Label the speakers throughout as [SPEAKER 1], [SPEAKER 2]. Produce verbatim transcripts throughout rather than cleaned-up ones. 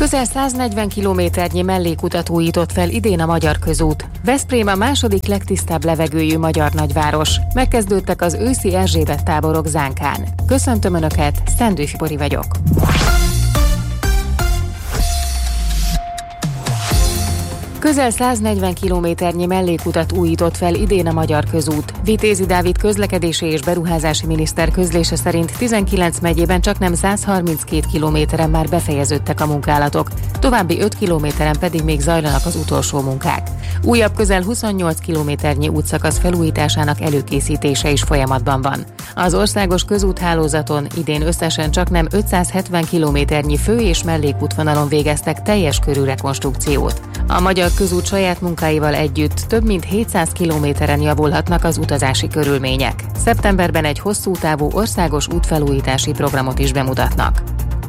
[SPEAKER 1] Közel száznegyven kilométernyi mellékutat újított fel idén a Magyar Közút. Veszprém a második legtisztább levegőjű magyar nagyváros. Megkezdődtek az őszi Erzsébet táborok Zánkán. Köszöntöm Önöket, Szendőfi Bori vagyok. Közel száznegyven kilométernyi mellékutat újított fel idén a Magyar Közút. Vitézi Dávid közlekedési és beruházási miniszter közlése szerint tizenkilenc megyében csaknem száz harminckét kilométeren már befejeződtek a munkálatok, további öt kilométeren pedig még zajlanak az utolsó munkák. Újabb közel huszonnyolc kilométernyi útszakasz felújításának előkészítése is folyamatban van. Az országos közúthálózaton idén összesen csaknem ötszázhetven kilométernyi fő- és mellékútvonalon végeztek teljes körű rekonstrukciót. A Magyar Közút saját munkáival együtt több mint hétszáz kilométeren javulhatnak az utazási körülmények. Szeptemberben egy hosszú távú országos útfelújítási programot is bemutatnak.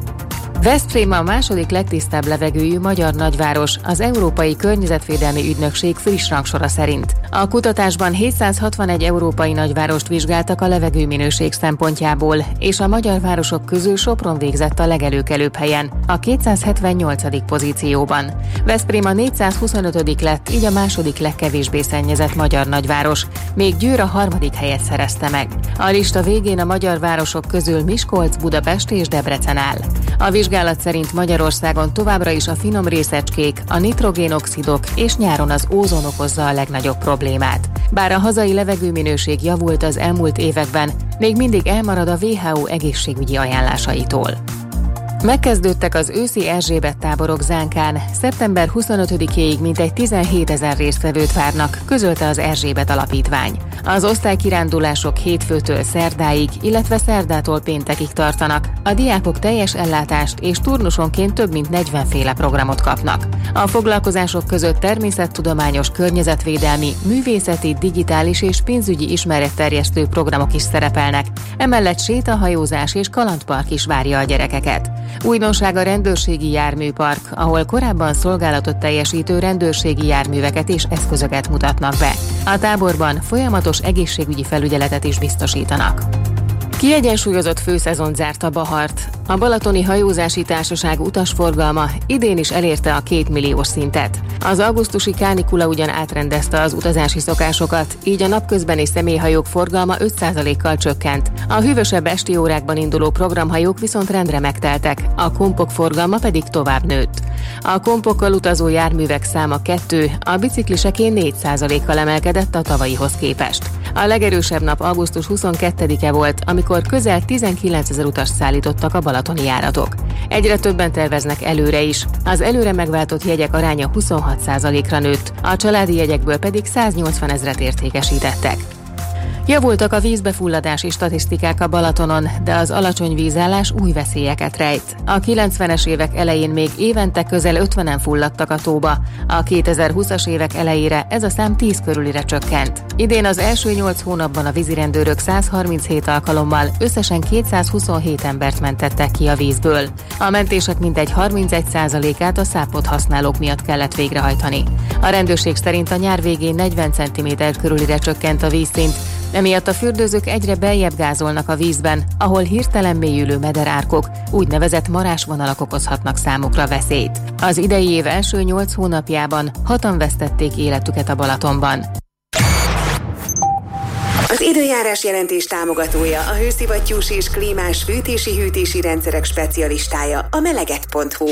[SPEAKER 1] Veszprém a második legtisztább levegőjű magyar nagyváros az Európai Környezetvédelmi Ügynökség friss rangsora szerint. A kutatásban hétszázhatvanegy európai nagyvárost vizsgáltak a levegőminőség szempontjából, és a magyar városok közül Sopron végzett a legelőkelőbb helyen, a kétszázhetvennyolcadik pozícióban. Veszprém a négyszázhuszonötödik lett, így a második legkevésbé szennyezett magyar nagyváros, még Győr a harmadik helyet szerezte meg. A lista végén a magyar városok közül Miskolc, Budapest és Debrecen áll. A vizsgálat szerint Magyarországon továbbra is a finom részecskék, a nitrogénoxidok és nyáron az ózon okozza a legnagyobb problémát. Bár a hazai levegőminőség javult az elmúlt években, még mindig elmarad a dupla vé há ó egészségügyi ajánlásaitól. Megkezdődtek az őszi Erzsébet táborok Zánkán. Szeptember huszonötödikéig mintegy tizenhétezer résztvevőt várnak, közölte az Erzsébet Alapítvány. Az osztálykirándulások hétfőtől szerdáig, illetve szerdától péntekig tartanak. A diákok teljes ellátást és turnusonként több mint negyven féle programot kapnak. A foglalkozások között természettudományos, környezetvédelmi, művészeti, digitális és pénzügyi ismeretterjesztő programok is szerepelnek. Emellett sétahajózás és kalandpark is várja a gyerekeket. Újdonság a rendőrségi járműpark, ahol korábban szolgálatot teljesítő rendőrségi járműveket és eszközöket mutatnak be. A táborban folyamatos egészségügyi felügyeletet is biztosítanak. Kiegyensúlyozott főszezon zárt a Bahart. A Balatoni Hajózási Társaság utasforgalma idén is elérte a kétmilliós szintet. Az augusztusi kánikula ugyan átrendezte az utazási szokásokat, így a napközbeni személyhajók forgalma öt százalékkal csökkent. A hűvösebb esti órákban induló programhajók viszont rendre megteltek, a kompok forgalma pedig tovább nőtt. A kompokkal utazó járművek száma kettő, a bicikliseké négy százalékkal emelkedett a tavalyihoz képest. A legerősebb nap augusztus huszonkettedike volt, amikor közel tizenkilencezer utast szállítottak a balatoni járatok. Egyre többen terveznek előre is. Az előre megváltott jegyek aránya huszonhat százalékra nőtt, a családi jegyekből pedig száznyolcvan ezret értékesítettek. Javultak a vízbefulladási statisztikák a Balatonon, de az alacsony vízállás új veszélyeket rejt. A kilencvenes évek elején még évente közel ötvenen fulladtak a tóba, a kétezerhúszas évek elejére ez a szám tíz körülire csökkent. Idén az első nyolc hónapban a vízirendőrök százharminchét alkalommal összesen kétszázhuszonhét embert mentettek ki a vízből. A mentések mintegy harmincegy százalékát a szápot használók miatt kellett végrehajtani. A rendőrség szerint a nyár végén negyven centiméter körülire csökkent a vízszint, emiatt a fürdőzők egyre beljebb gázolnak a vízben, ahol hirtelen mélyülő mederárkok, úgynevezett marásvonalak okozhatnak számukra veszélyt. Az idei év első nyolc hónapjában hatan vesztették életüket a Balatonban.
[SPEAKER 2] Az időjárás jelentés támogatója a hőszivattyús és klímás fűtési-hűtési rendszerek specialistája, a meleget pont hu.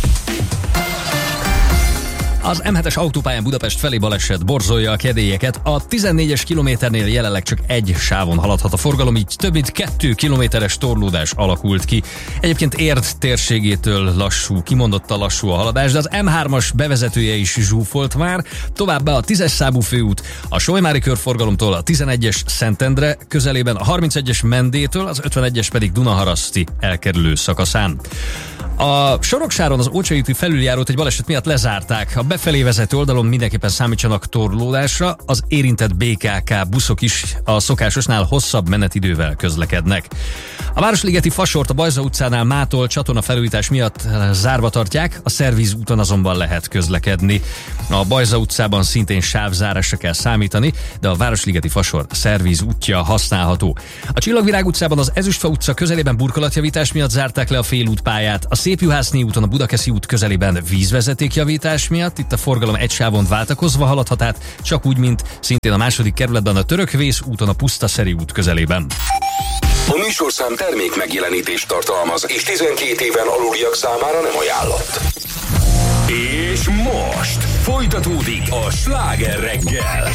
[SPEAKER 3] Az em hetes autópályán Budapest felé baleset borzolja a kedélyeket. A tizennégyes kilométernél jelenleg csak egy sávon haladhat a forgalom, így több mint kettő kilométeres torlódás alakult ki. Egyébként Érd térségétől lassú, kimondottan lassú a haladás, de az em hármas bevezetője is zsúfolt már. Továbbá a tízes számú főút a Solymári körforgalomtól a tizenegyes Szentendre közelében, a harmincegyes Mendétől, az ötvenegyes pedig Dunaharaszti elkerülő szakaszán. A Soroksáron az Ócsai úti felüljárót egy baleset miatt lezárták. A befelé vezető oldalon mindenképpen számítsanak torlódásra, az érintett bé ká ká buszok is a szokásosnál hosszabb menetidővel közlekednek. A Városligeti Fasort a Bajza utcánál mától csatorna felújítás miatt zárva tartják, a Szervíz úton azonban lehet közlekedni. A Bajza utcában szintén sávzárásra kell számítani, de a Városligeti Fasor Szervíz útja használható. A Csillagvirág utcában az Ezüstfa utca közelében burkolatjavítás miatt zárták le a félútpályát, a Szépjuhászné úton a Budakeszi út közelében vízvezetékjavítás miatt. Itt a forgalom egy sávon váltakozva haladhat át, csak úgy, mint szintén a második kerületben a Törökvész úton a Pusztaszeri út közelében.
[SPEAKER 4] A műsorszám termék megjelenítést tartalmaz, és tizenkét éven aluliak számára nem ajánlott. És most folytatódik a Sláger reggel.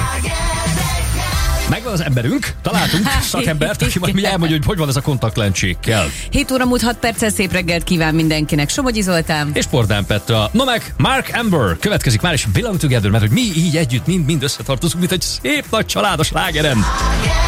[SPEAKER 3] Megvan az emberünk, találtunk szakembert, aki majd mi elmondja, hogy hogy van ez a kontaktlencsékkel.
[SPEAKER 5] hét óra múlt hat perccel szép reggelt kíván mindenkinek. Somogyi Zoltán.
[SPEAKER 3] És Pordán Petra. No meg Mark Amber következik már, és Belong Together, mert hogy mi így együtt mind-mind összetartozunk, mint egy szép nagy család a slágeren.